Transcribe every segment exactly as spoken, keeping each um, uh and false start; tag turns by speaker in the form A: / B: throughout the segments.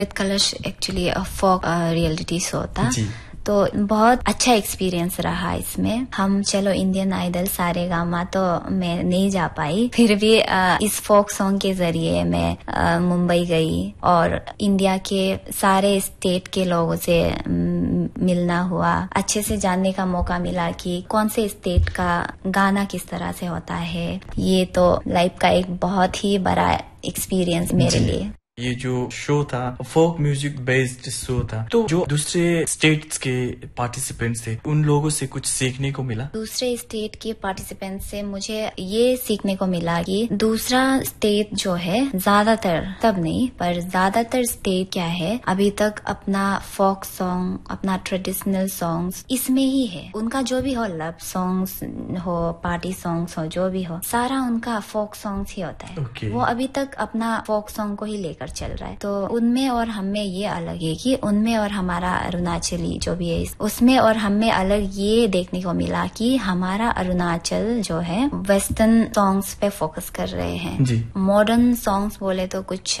A: With कलश actually फोक reality show था, तो बहुत अच्छा एक्सपीरियंस रहा इसमें। हम चलो इंडियन आइडल सारे गामा तो मैं नहीं जा पाई, फिर भी आ, इस फोक सॉन्ग के जरिए मैं आ, मुंबई गई और इंडिया के सारे स्टेट के लोगों से मिलना हुआ, अच्छे से जानने का मौका मिला कि कौन से स्टेट का गाना किस तरह से होता है। ये तो लाइफ का एक बहुत ही बड़ा एक्सपीरियंस मेरे लिए।
B: ये जो शो था फोक म्यूजिक बेस्ड शो था, तो जो दूसरे स्टेट्स के पार्टिसिपेंट्स थे उन लोगों से कुछ सीखने को मिला?
A: दूसरे स्टेट के पार्टिसिपेंट्स से मुझे ये सीखने को मिला कि दूसरा स्टेट जो है, ज्यादातर, तब नहीं पर ज्यादातर स्टेट क्या है, अभी तक अपना फोक सॉन्ग, अपना ट्रेडिशनल सॉन्ग्स इसमें ही है। उनका जो भी हो, लव सॉन्ग्स हो, पार्टी सॉन्ग्स हो, जो भी हो, सारा उनका फोक सॉन्ग्स ही होता है।
B: okay.
A: वो अभी तक अपना फोक सॉन्ग को ही लेकर चल रहा है। तो उनमें और हमें ये अलग है कि उनमें और हमारा अरुणाचली जो भी है, उसमें और हमें अलग ये देखने को मिला कि हमारा अरुणाचल जो है वेस्टर्न सॉन्ग्स पे फोकस कर रहे हैं। मॉडर्न सॉन्ग्स बोले तो कुछ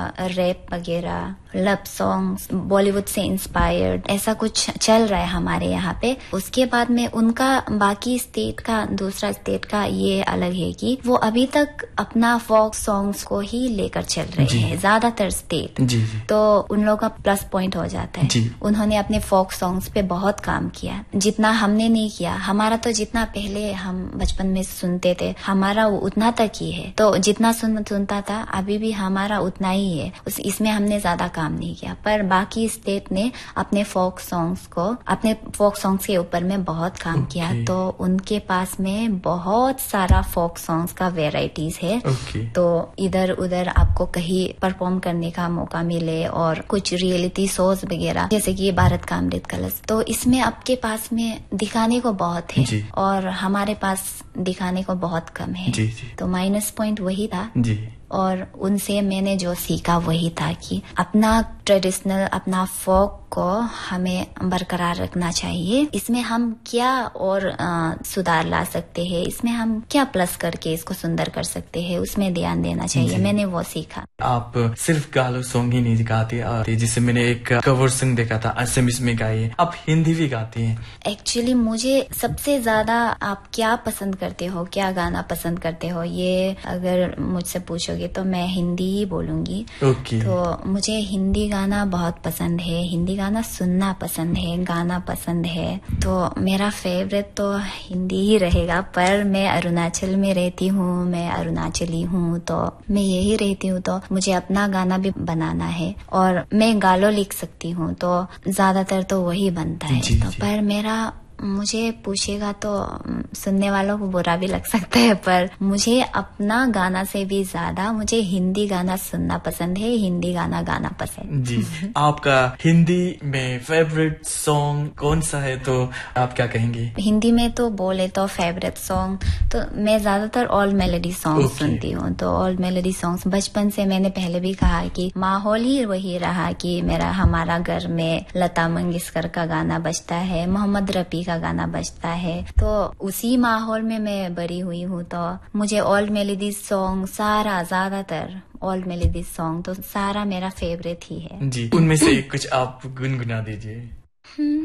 A: रैप वगैरह, लव सॉन्ग्स, बॉलीवुड से इंस्पायर्ड, ऐसा कुछ चल रहा है हमारे यहाँ पे। उसके बाद में उनका बाकी स्टेट का, दूसरा स्टेट का ये अलग है कि वो अभी तक अपना फोक सॉन्ग्स को ही लेकर चल रहे हैं, ज्यादातर स्टेट।
B: जी, जी।
A: तो उन लोगों का प्लस पॉइंट हो जाता है। उन्होंने अपने फोक सॉन्ग्स पे बहुत काम किया, जितना हमने नहीं किया। हमारा तो जितना पहले हम बचपन में सुनते थे, हमारा वो उतना तक ही है। तो जितना सुन, सुनता था अभी भी हमारा उतना ही है, उस इसमें हमने ज्यादा काम नहीं किया। पर बाकी स्टेट ने अपने फोक सॉन्ग्स को, अपने फोक सॉन्ग्स के ऊपर में बहुत काम okay. किया। तो उनके पास में बहुत सारा फोक सॉन्ग्स का वेराइटीज है।
B: okay.
A: तो इधर उधर आपको कहीं परफॉर्म करने का मौका मिले, और कुछ रियलिटी शोज वगैरह जैसे कि भारत का अमृत कलश, तो इसमें आपके पास में दिखाने को बहुत है और हमारे पास दिखाने को बहुत कम है।
B: जी, जी।
A: तो माइनस पॉइंट वही था।
B: जी।
A: और उनसे मैंने जो सीखा वही था कि अपना ट्रेडिशनल, अपना फोक को हमें बरकरार रखना चाहिए। इसमें हम क्या और आ, सुधार ला सकते हैं, इसमें हम क्या प्लस करके इसको सुंदर कर सकते हैं, उसमें ध्यान देना चाहिए। मैंने वो सीखा।
B: आप सिर्फ गालो सॉन्ग ही नहीं गाते आते, जिससे मैंने एक कवर सॉन्ग देखा था असमीज में गाए, आप हिंदी भी गाती हैं।
A: एक्चुअली मुझे सबसे ज्यादा आप क्या पसंद करते हो, क्या गाना पसंद करते हो, ये अगर मुझसे पूछो तो मैं हिंदी ही बोलूंगी।
B: okay.
A: तो मुझे हिंदी गाना बहुत पसंद है, हिंदी गाना सुनना पसंद है, गाना पसंद है। तो मेरा फेवरेट तो हिंदी ही रहेगा। पर मैं अरुणाचल में रहती हूँ, मैं अरुणाचली हूँ, तो मैं यही रहती हूँ। तो मुझे अपना गाना भी बनाना है और मैं गालो लिख सकती हूँ, तो ज्यादातर तो वही बनता है।
B: जी,
A: तो
B: जी.
A: पर मेरा मुझे पूछेगा तो सुनने वालों को बुरा भी लग सकता है, पर मुझे अपना गाना से भी ज्यादा मुझे हिंदी गाना सुनना पसंद है, हिंदी गाना गाना पसंद।
B: जी। आपका हिंदी में फेवरेट सॉन्ग कौन सा है, तो आप क्या कहेंगे?
A: हिंदी में तो बोले तो फेवरेट सॉन्ग तो मैं ज्यादातर ऑल मेलोडी सॉन्ग
B: okay.
A: सुनती हूँ। तो ऑल मेलोडी सॉन्ग्स बचपन से, मैंने पहले भी कहा कि माहौल ही वही रहा कि मेरा हमारा घर में लता मंगेशकर का गाना बजता है, मोहम्मद रफी का गाना बजता है। तो उसी माहौल में मैं बड़ी हुई हूँ। तो मुझे ऑल मेलोडी सॉन्ग सारा, ज्यादातर ऑल मेलोडी सॉन्ग तो सारा मेरा फेवरेट ही है।
B: जी। उनमें से कुछ आप गुनगुना दीजिए।